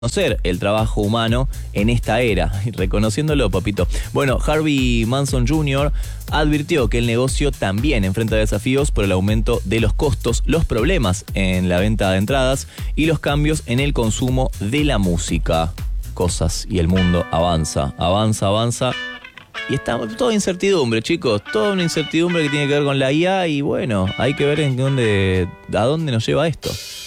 reconocer el trabajo humano en esta era, reconociéndolo, papito. Bueno, Harvey Mansell Jr. advirtió que el negocio también enfrenta desafíos por el aumento de los costos, los problemas en la venta de entradas y los cambios en el consumo de la música. Cosas y el mundo avanza. Y está toda incertidumbre, chicos, toda una incertidumbre que tiene que ver con la IA y bueno, hay que ver a dónde nos lleva esto.